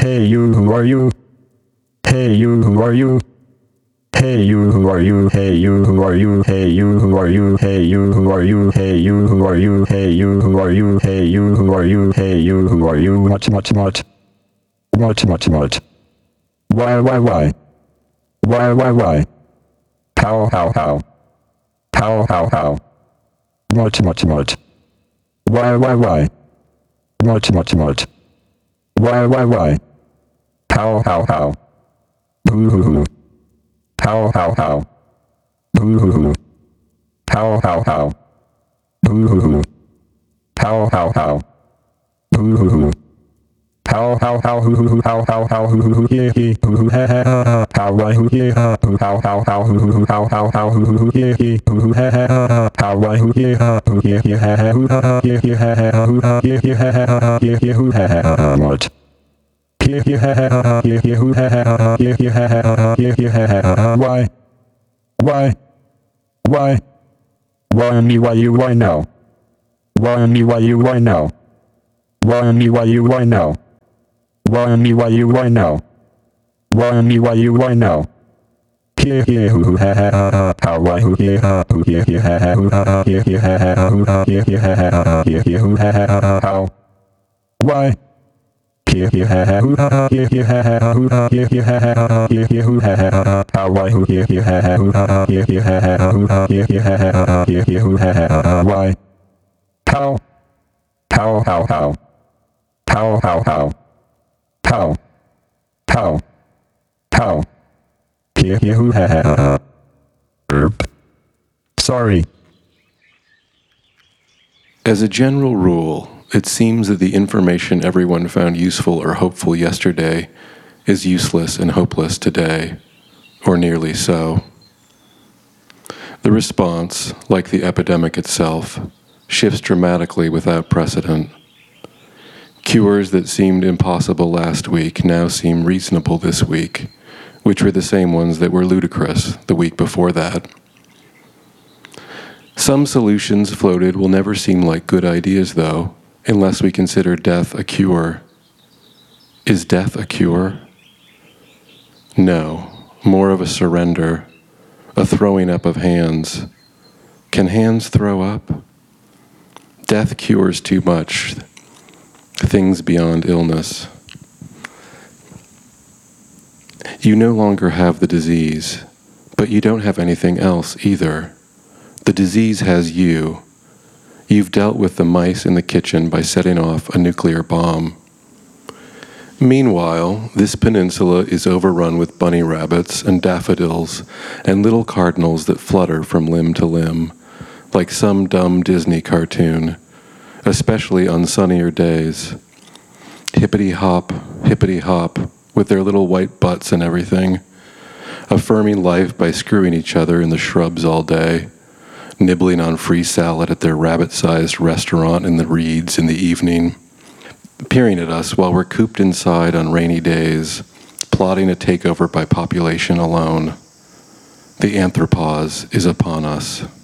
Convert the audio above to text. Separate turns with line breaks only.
Hey you, who are you? Hey you, who are you? Hey you, who are you? Hey you, who are you? Hey you, who are you? Hey you, who are you? Hey you, who are you? Hey you, who are you? Hey you, who are you? Hey you, who are you? Much. Why? Why? How? How? Much. Why? Much. Why? How? Who? How? Who? How? Who? How? Who? How who he who how why who he who how who how who he who how why who he who he who what why me why you why now why me why you why now why me why you why now why me why you why now why me why you why now here who how why who here who here who how why here who how why who here who why how here who sorry.
As a general rule, it seems that the information everyone found useful or hopeful yesterday is useless and hopeless today, or nearly so. The response, like the epidemic itself, shifts dramatically without precedent. Cures that seemed impossible last week now seem reasonable this week, which were the same ones that were ludicrous the week before that. Some solutions floated will never seem like good ideas, though, unless we consider death a cure. Is death a cure? No, more of a surrender, a throwing up of hands. Can hands throw up? Death cures too much, things beyond illness. You no longer have the disease, but you don't have anything else either. The disease has you. You've dealt with the mice in the kitchen by setting off a nuclear bomb. Meanwhile, this peninsula is overrun with bunny rabbits and daffodils and little cardinals that flutter from limb to limb, like some dumb Disney cartoon, especially on sunnier days. Hippity-hop, with their little white butts and everything, affirming life by screwing each other in the shrubs all day, nibbling on free salad at their rabbit-sized restaurant in the reeds in the evening, peering at us while we're cooped inside on rainy days, plotting a takeover by population alone. The anthropause is upon us.